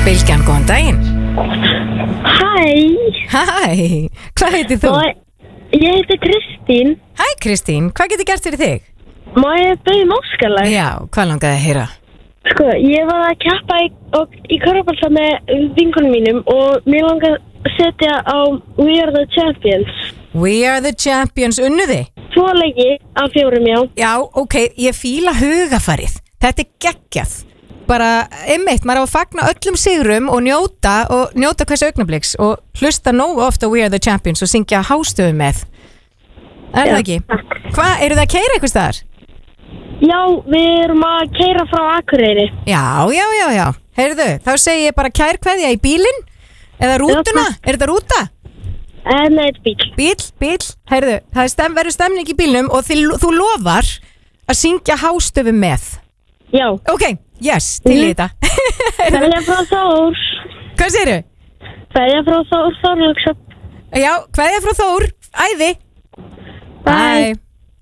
Bylgjan, góðan daginn. Hæ, Hvað heitir þú? ég heiti Kristín. Hæ Kristín, hvað getur gert fyrir þig? Má ég bauð máskalag? Já, hvað langaði að heyra? Sko, ég var að keppa í körfubolta með vinkonum mínum og mér langaði að setja á We Are The Champions. We Are The Champions, unnuði? 2 leiki af 4, já. Já, ok, ég fíla hugafarið. Þetta er geggjað. Bara, einmitt, maður á að fagna öllum sigrum og njóta hvers augnabliks og hlusta nógu ofta We Are The Champions og syngja hástöfum með. Er það ekki? Hvað, eru það að keyra eitthvað staðar? Já, við erum að keyra frá Akureyri. Já. Heyrðu, þá segi ég bara kærkveðja í bílinn eða rútuna. Er þetta rúta? Nei, þetta er Bíl. Heyrðu, það verður stemning í bílnum og þú lofar að syngja hástöfum með. Já. Ok, yes, til í þetta. Kveðja frá Þór. Hvað segirðu? Kveðja frá Þór Þorláksson. Já, kveðja frá Þór. Æði. Bye.